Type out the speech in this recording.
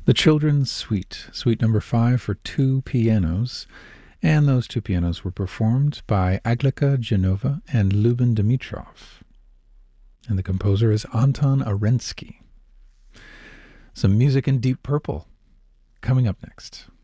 The Children's Suite, Suite number 5 for two pianos, and those two pianos were performed by Aglika Genova and Luben Dimitrov. And the composer is Anton Arensky. Some music in Deep Purple coming up next.